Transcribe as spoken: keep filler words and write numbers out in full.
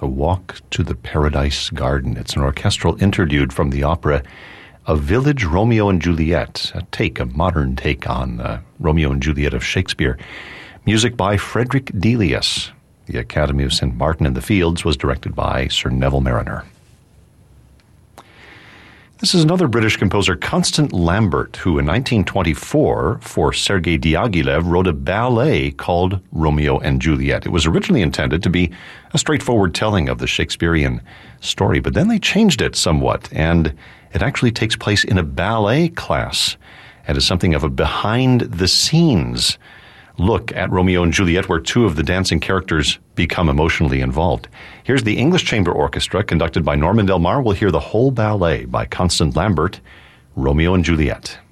The Walk to the Paradise Garden. It's an orchestral interlude from the opera A Village Romeo and Juliet, a take, a modern take on uh, Romeo and Juliet of Shakespeare. Music by Frederick Delius. The Academy of Saint Martin in the Fields was directed by Sir Neville Mariner. This is another British composer, Constant Lambert, who in nineteen twenty-four, for Sergei Diaghilev, wrote a ballet called Romeo and Juliet. It was originally intended to be a straightforward telling of the Shakespearean story, but then they changed it somewhat, and it actually takes place in a ballet class, and is something of a behind-the-scenes look at Romeo and Juliet, where two of the dancing characters become emotionally involved. Here's the English Chamber Orchestra, conducted by Norman Del Mar. We'll hear the whole ballet by Constant Lambert, Romeo and Juliet.